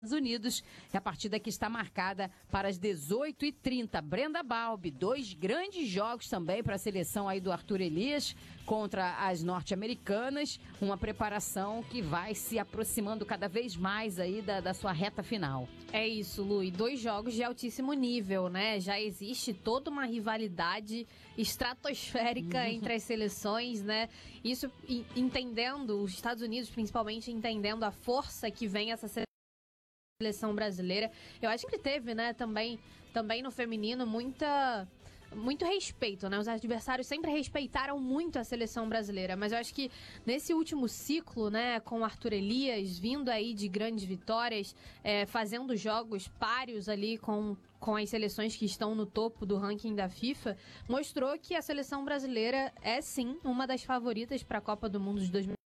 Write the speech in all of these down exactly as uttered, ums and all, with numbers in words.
Unidos, e a partida que está marcada para as dezoito e trinta. Brenda Balbi, dois grandes jogos também para a seleção aí do Arthur Elias contra as norte-americanas, uma preparação que vai se aproximando cada vez mais aí da, da sua reta final. É isso, Lu, e dois jogos de altíssimo nível, né? Já existe toda uma rivalidade estratosférica entre as seleções, né? Isso entendendo, os Estados Unidos principalmente entendendo a força que vem essa seleção seleção brasileira. Eu acho que teve, né, também, também no feminino, muita, muito respeito, né? Os adversários sempre respeitaram muito a seleção brasileira, mas eu acho que nesse último ciclo, né, com o Arthur Elias vindo aí de grandes vitórias, é, fazendo jogos páreos ali com, com as seleções que estão no topo do ranking da FIFA, mostrou que a seleção brasileira é sim uma das favoritas para a Copa do Mundo de dois mil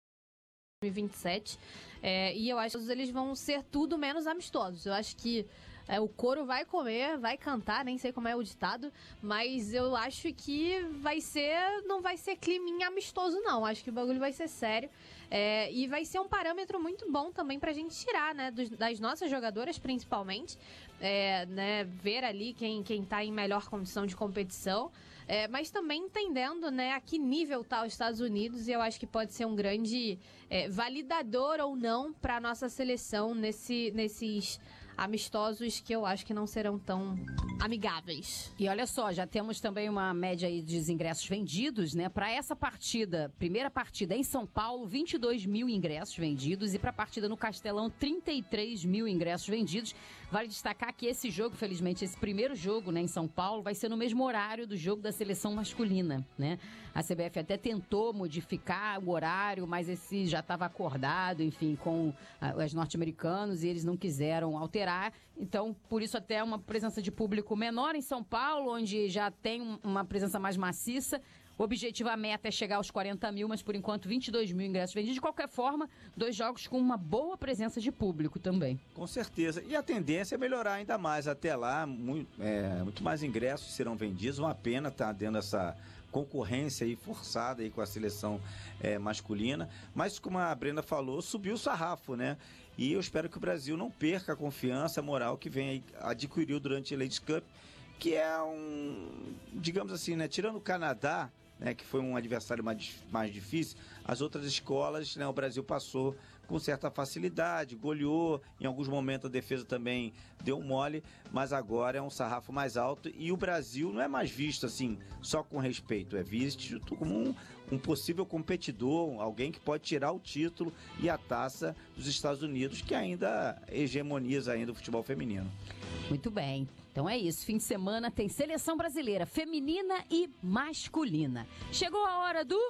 e vinte e sete, é, e eu acho que eles vão ser tudo menos amistosos. Eu acho que é, o couro vai comer, vai cantar, nem sei como é o ditado, mas eu acho que vai ser, não vai ser climinha amistoso não, acho que o bagulho vai ser sério, é, e vai ser um parâmetro muito bom também pra gente tirar, né, dos, das nossas jogadoras principalmente, é, né, ver ali quem, quem tá em melhor condição de competição, é, mas também entendendo, né, a que nível tá os Estados Unidos, e eu acho que pode ser um grande é, validador ou não para nossa seleção nesse, nesses amistosos que eu acho que não serão tão amigáveis. E olha só, já temos também uma média aí de ingressos vendidos, né? Para essa partida, primeira partida em São Paulo, vinte e dois mil ingressos vendidos, e para a partida no Castelão, trinta e três mil ingressos vendidos. Vale destacar que esse jogo, felizmente, esse primeiro jogo, né, em São Paulo, vai ser no mesmo horário do jogo da seleção masculina, né? A C B F até tentou modificar o horário, mas esse já estava acordado, enfim, com ah, os norte-americanos, e eles não quiseram alterar. Então, por isso até uma presença de público menor em São Paulo, onde já tem uma presença mais maciça. O objetivo, a meta é chegar aos quarenta mil, mas por enquanto vinte e dois mil ingressos vendidos. De qualquer forma, dois jogos com uma boa presença de público também. Com certeza. E a tendência é melhorar ainda mais. Até lá, muito, é, muito mais ingressos serão vendidos. Uma pena estar dando essa concorrência aí forçada aí com a seleção é, masculina, mas como a Brenda falou, subiu o sarrafo, né? E eu espero que o Brasil não perca a confiança, a moral que vem aí, adquiriu durante a Ladies Cup, que é um, digamos assim, né? Tirando o Canadá, né, que foi um adversário mais, mais difícil, as outras escolas, né, o Brasil passou com certa facilidade, goleou, em alguns momentos a defesa também deu mole, mas agora é um sarrafo mais alto e o Brasil não é mais visto assim, só com respeito, é visto como um, um possível competidor, alguém que pode tirar o título e a taça dos Estados Unidos, que ainda hegemoniza ainda o futebol feminino. Muito bem, então é isso, fim de semana tem seleção brasileira feminina e masculina. Chegou a hora do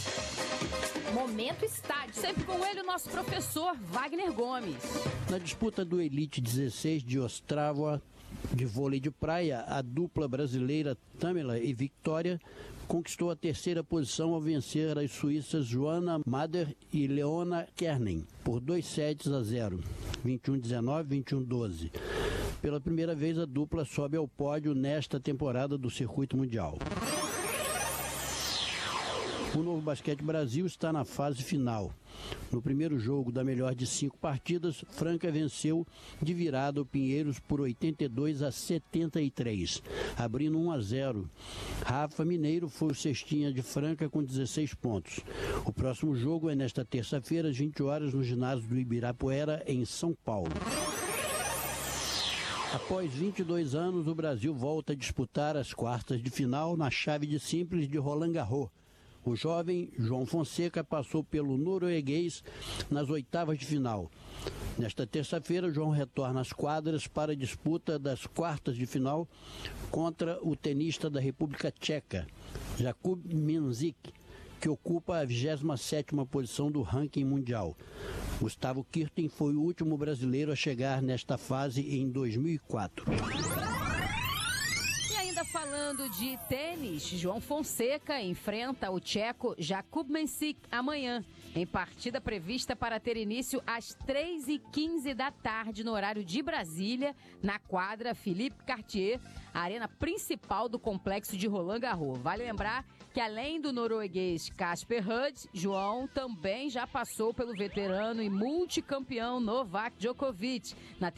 Momento Estádio, sempre com ele o nosso professor Wagner Gomes. Na disputa do Elite dezesseis de Ostrava de vôlei de praia, a dupla brasileira Tamila e Victoria conquistou a terceira posição ao vencer as suíças Joana Mader e Leona Kernen por dois sets a zero, vinte e um a dezenove, vinte e um a doze. Pela primeira vez, a dupla sobe ao pódio nesta temporada do Circuito Mundial. O Novo Basquete Brasil está na fase final. No primeiro jogo da melhor de cinco partidas, Franca venceu de virada o Pinheiros por oitenta e dois a setenta e três, abrindo um a zero. Rafa Mineiro foi o cestinha de Franca com dezesseis pontos. O próximo jogo é nesta terça-feira, às vinte horas, no ginásio do Ibirapuera, em São Paulo. Após vinte e dois anos, o Brasil volta a disputar as quartas de final na chave de simples de Roland Garros. O jovem João Fonseca passou pelo norueguês nas oitavas de final. Nesta terça-feira, João retorna às quadras para a disputa das quartas de final contra o tenista da República Tcheca, Jakub Minzik, que ocupa a vigésima sétima posição do ranking mundial. Gustavo Kirten foi o último brasileiro a chegar nesta fase em dois mil e quatro. Falando de tênis, João Fonseca enfrenta o tcheco Jakub Mensik amanhã, em partida prevista para ter início às três e quinze da tarde no horário de Brasília, na quadra Philippe Cartier, a arena principal do complexo de Roland Garros. Vale lembrar que além do norueguês Casper Ruud, João também já passou pelo veterano e multicampeão Novak Djokovic na